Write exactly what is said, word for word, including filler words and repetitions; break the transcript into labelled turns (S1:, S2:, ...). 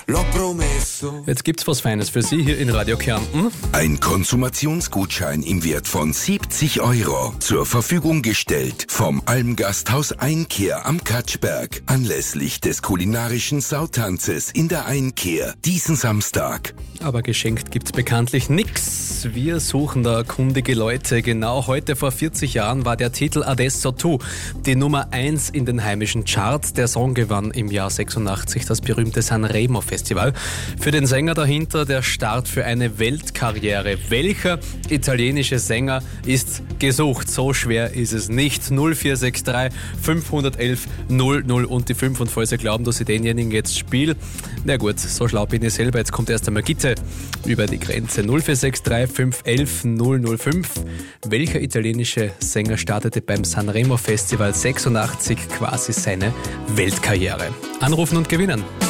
S1: l'ho promesso.
S2: Jetzt gibt's was Feines für Sie hier in Radio Kärnten.
S3: Ein Konsumationsgutschein im Wert von siebzig Euro. Zur Verfügung gestellt vom Almgasthaus Einkehr am Katschberg. Anlässlich des kulinarischen Sautanzes in der Einkehr diesen Samstag.
S2: Aber geschenkt gibt's bekanntlich nix. Wir suchen da kundige Leute. Genau heute vor vierzig Jahren war der Titel Adesso Tu die Nummer eins in den heimischen Charts. Der Song gewann im Jahr sechsundachtzig das berühmte Sanremo Festival. Für den Sänger dahinter der Start für eine Weltkarriere. Welcher italienische Sänger ist gesucht? So schwer ist es nicht. null vier sechs drei fünf eins eins null null und die fünf. Und falls ihr glauben, dass ich denjenigen jetzt spiele, na gut, so schlau bin ich selber. Jetzt kommt erst einmal Gitte über die Grenze. null vier sechs drei fünf eins eins null null fünf. Welcher italienische Sänger startete beim Sanremo Festival sechsundachtzig quasi seine Weltkarriere? Anrufen und gewinnen.